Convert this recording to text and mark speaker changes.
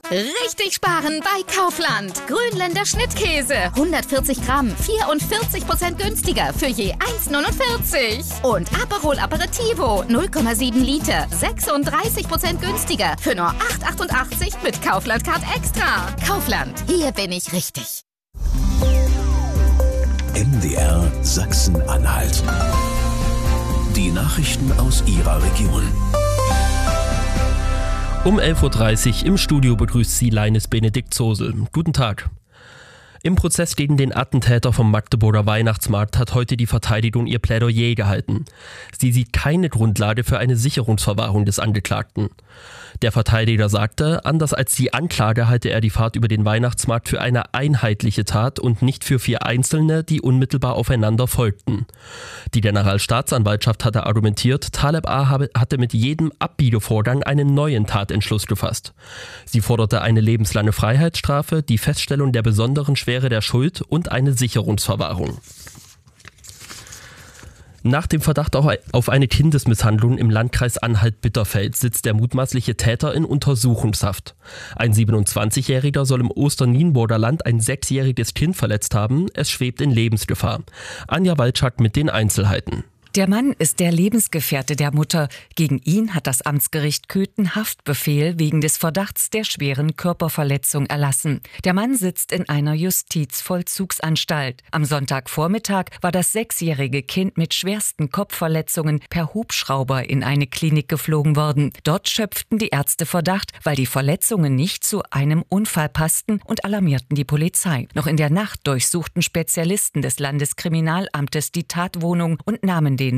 Speaker 1: Richtig sparen bei Kaufland. Grünländer Schnittkäse. 140 Gramm, 44% günstiger für je 1,49. Und Aperol Aperitivo, 0,7 Liter, 36% günstiger für nur 8,88 mit Kaufland Card Extra. Kaufland, hier bin ich richtig.
Speaker 2: MDR Sachsen-Anhalt. Die Nachrichten aus Ihrer Region.
Speaker 3: Um 11.30 Uhr im Studio begrüßt Sie Leines Benedikt Zosel. Guten Tag. Im Prozess gegen den Attentäter vom Magdeburger Weihnachtsmarkt hat heute die Verteidigung ihr Plädoyer gehalten. Sie sieht keine Grundlage für eine Sicherungsverwahrung des Angeklagten. Der Verteidiger sagte, anders als die Anklage halte er die Fahrt über den Weihnachtsmarkt für eine einheitliche Tat und nicht für 4 einzelne, die unmittelbar aufeinander folgten. Die Generalstaatsanwaltschaft hatte argumentiert, Taleb A. hatte mit jedem Abbiegevorgang einen neuen Tatentschluss gefasst. Sie forderte eine lebenslange Freiheitsstrafe, die Feststellung der besonderen Schwere der Schuld und eine Sicherungsverwahrung. Nach dem Verdacht auf eine Kindesmisshandlung im Landkreis Anhalt-Bitterfeld sitzt der mutmaßliche Täter in Untersuchungshaft. Ein 27-Jähriger soll im Osternienburger Land ein 6-jähriges Kind verletzt haben. Es schwebt in Lebensgefahr. Anja Walczak mit den Einzelheiten.
Speaker 4: Der Mann ist der Lebensgefährte der Mutter. Gegen ihn hat das Amtsgericht Köthen Haftbefehl wegen des Verdachts der schweren Körperverletzung erlassen. Der Mann sitzt in einer Justizvollzugsanstalt. Am Sonntagvormittag war das 6-jährige Kind mit schwersten Kopfverletzungen per Hubschrauber in eine Klinik geflogen worden. Dort schöpften die Ärzte Verdacht, weil die Verletzungen nicht zu einem Unfall passten und alarmierten die Polizei. Noch in der Nacht durchsuchten Spezialisten des Landeskriminalamtes die Tatwohnung und nahmen den